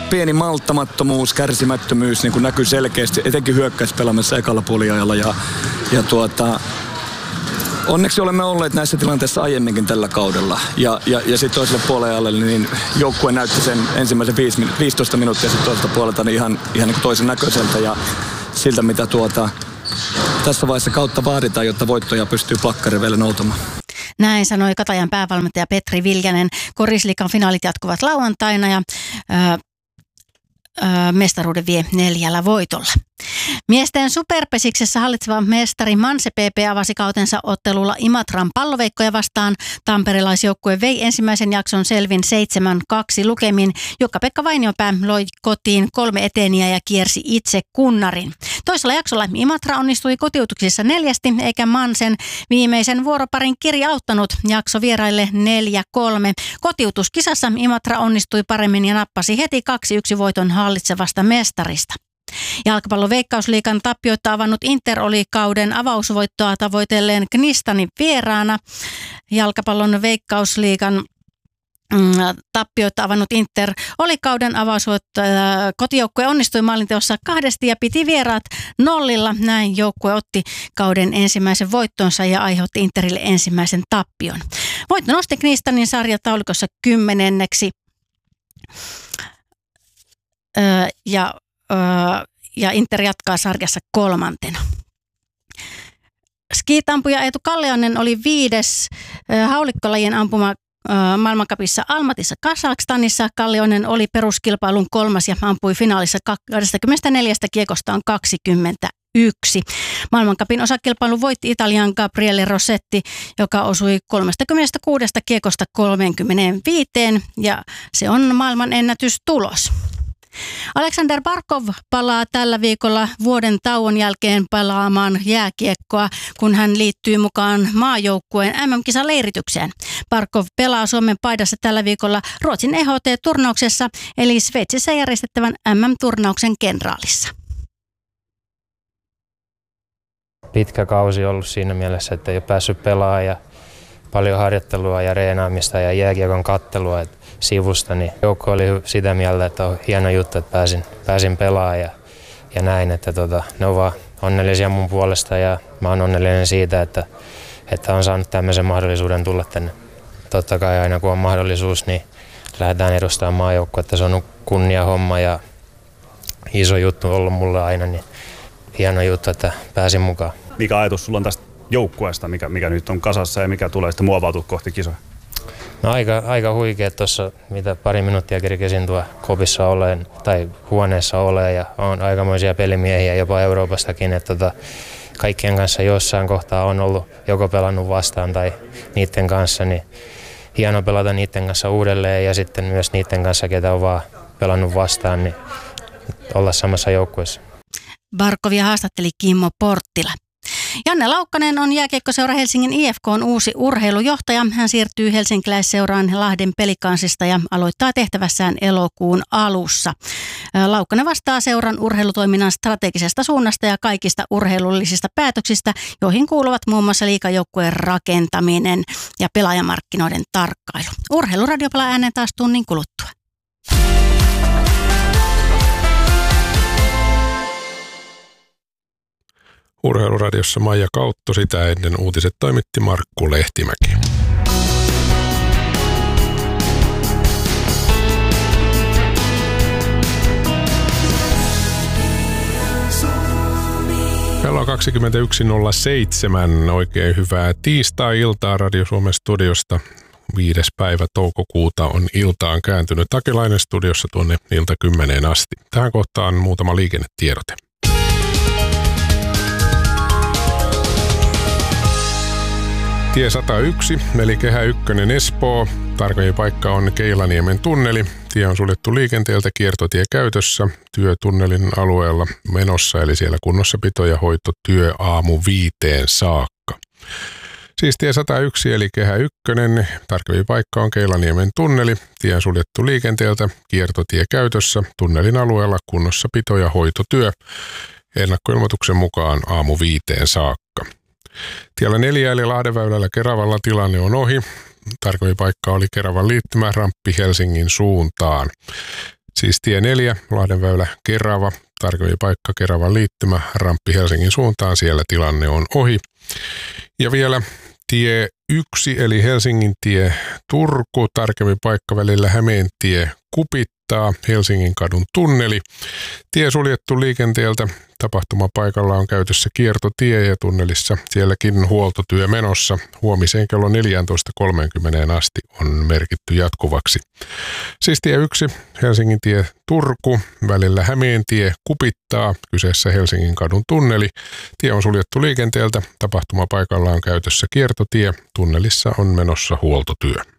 pieni malttamattomuus, kärsimättömyys niin kuin näkyy selkeästi, etenkin hyökkäyspelaamassa ekalla puoliajalla. Onneksi olemme olleet näissä tilanteissa aiemminkin tällä kaudella. Ja sitten toiselle puolelle niin joukkue näytti sen ensimmäisen 15 minuuttia sitten toiselta puolelta niin ihan niin toisen näköiseltä ja siltä, mitä tässä vaiheessa kautta vaaditaan, jotta voittoja pystyy plakkari vielä noutamaan. Näin sanoi Katajan päävalmentaja Petri Viljanen. Korisliigan finaalit jatkuvat lauantaina ja mestaruuden vie 4 voitolla. Miesten superpesiksessä hallitseva mestari Manse PP avasi kautensa ottelulla Imatran palloveikkoja vastaan. Tamperelaisjoukkue vei ensimmäisen jakson selvin 7-2 lukemin. Jukka-Pekka Vainiopää loi kotiin 3 eteeniä ja kiersi itse kunnarin. Toisella jaksolla Imatra onnistui kotiutuksissa 4, eikä Mansen viimeisen vuoroparin kirja auttanut. Jakso vieraille 4-3. Kotiutuskisassa Imatra onnistui paremmin ja nappasi heti 2-1 voiton hallitsevasta mestarista. Jalkapallon Veikkausliigan tappioita avannut Inter oli kauden avausvoittoa tavoitelleen Knistanin vieraana. Jalkapallon Veikkausliigan tappioita avannut Inter oli kauden avausvoittoa. Kotijoukkue onnistui maalinteossa 2 ja piti vieraat 0. Näin joukkue otti kauden ensimmäisen voittonsa ja aiheutti Interille ensimmäisen tappion. Voitto nosti Knistanin sarjataulukossa 10. Ja Inter jatkaa sarjassa 3. Skiitampuja Eetu Kalleonen oli 5. haulikkolajien ampuma maailmancupissa Almatissa Kazakstanissa. Kalleonen oli peruskilpailun 3. ja ampui finaalissa 24 kiekosta 21. Maailmancupin osakilpailun voitti Italian Gabriele Rossetti, joka osui 36 kiekosta 35 ja se on maailman ennätystulos. Aleksander Barkov palaa tällä viikolla vuoden tauon jälkeen pelaamaan jääkiekkoa, kun hän liittyy mukaan maajoukkueen MM-kisaleiritykseen. Barkov pelaa Suomen paidassa tällä viikolla Ruotsin EHT-turnauksessa, eli Sveitsissä järjestettävän MM-turnauksen kenraalissa. Pitkä kausi ollut siinä mielessä, että ei ole päässyt pelaamaan ja paljon harjoittelua ja reenaamista ja jääkiekon kattelua sivusta, niin joukko oli sitä mieltä, että on hieno juttu, että pääsin pelaamaan ja näin, että ne on vaan onnellisia mun puolesta ja mä oon onnellinen siitä, että on saanut tämmöisen mahdollisuuden tulla tänne. Totta kai aina kun on mahdollisuus, niin lähdetään edustamaan maajoukkoa, se on kunnia homma ja iso juttu ollut mulle aina, niin hieno juttu, että pääsin mukaan. Mikä ajatus sulla on tästä joukkueesta, mikä nyt on kasassa ja mikä tulee sitten muovautua kohti kisoja? No aika huikea tuossa, mitä pari minuuttia kerkesin tuo kopissa oleen tai huoneessa oleen ja on aikamoisia pelimiehiä jopa Euroopastakin, että kaikkien kanssa jossain kohtaa on ollut joko pelannut vastaan tai niiden kanssa, niin hieno pelata niiden kanssa uudelleen ja sitten myös niiden kanssa, ketä on vaan pelannut vastaan, niin olla samassa joukkueessa. Barkovia haastatteli Kimmo Porttila. Janne Laukkanen on jääkiekkoseura Helsingin IFK:n uusi urheilujohtaja. Hän siirtyy helsinkiläisseuraan Lahden Pelikansista ja aloittaa tehtävässään elokuun alussa. Laukkanen vastaa seuran urheilutoiminnan strategisesta suunnasta ja kaikista urheilullisista päätöksistä, joihin kuuluvat muun muassa liigajoukkueen rakentaminen ja pelaajamarkkinoiden tarkkailu. Urheiluradio palaa ääneen taas tunnin kuluttua. Urheiluradiossa Maija Kautto, sitä ennen uutiset toimitti Markku Lehtimäki. Kello 21.07. Oikein hyvää tiistai-iltaa Radio Suomen studiosta. 5. päivä toukokuuta on iltaan kääntynyt Takilainen studiossa tuonne ilta 10 asti. Tähän kohtaan muutama liikennetiedote. Tie 101, eli Kehä 1 Espoo. Tarkoin paikka on Keilaniemen tunneli. Tie on suljettu liikenteeltä, kiertotie käytössä. Työ tunnelin alueella menossa, eli siellä kunnossapito ja hoitotyö aamu 5 saakka. Siis tie 101, eli Kehä 1. Tarkempi paikka on Keilaniemen tunneli. Tie on suljettu liikenteeltä, kiertotie käytössä. Tunnelin alueella kunnossapito ja hoitotyö. Ennakkoilmoituksen mukaan aamu 5 saakka. Tiellä 4 eli Lahdenväylällä Keravalla tilanne on ohi. Tarkempi paikka oli Keravan liittymäramppi Helsingin suuntaan. Siis tie 4, Lahdenväylä Kerava, tarkempi paikka Keravan liittymä, ramppi Helsingin suuntaan, siellä tilanne on ohi. Ja vielä tie 1 eli Helsingin tie Turku, tarkempi paikka välillä Hämeentie Kupittaa, Helsingin kadun tunneli. Tie suljettu liikenteeltä, tapahtumapaikalla on käytössä kiertotie ja tunnelissa sielläkin huoltotyö menossa. Huomiseen kello 14.30 asti on merkitty jatkuvaksi. Siis tie 1, Helsingin tie Turku, välillä Hämeentie Kupittaa, kyseessä Helsingin kadun tunneli. Tie on suljettu liikenteeltä, tapahtumapaikalla on käytössä kiertotie, tunnelissa on menossa huoltotyö.